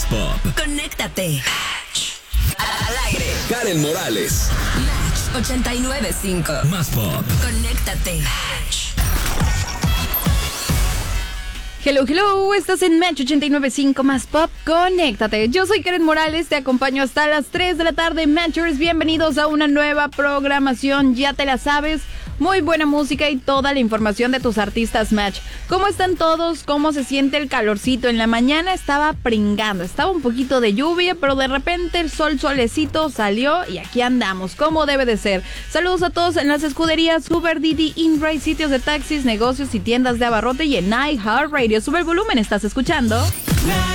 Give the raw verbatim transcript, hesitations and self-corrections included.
Más Pop. Conéctate. Al aire. Karen Morales. Match ochenta y nueve punto cinco. Más Pop. Conéctate. Hello, hello, estás en Match ochenta y nueve punto cinco Más Pop, conéctate. Yo soy Karen Morales, te acompaño hasta las tres de la tarde. Matchers, bienvenidos a una nueva programación, ya te la sabes. Muy buena música y toda la información de tus artistas Match. ¿Cómo están todos? ¿Cómo se siente el calorcito? En la mañana estaba pringando, estaba un poquito de lluvia, pero de repente el sol solecito salió y aquí andamos, como debe de ser. Saludos a todos en las escuderías Uber, Didi, InDrive, sitios de taxis, negocios y tiendas de abarrote y en iHeartRadio. Sube el volumen, estás escuchando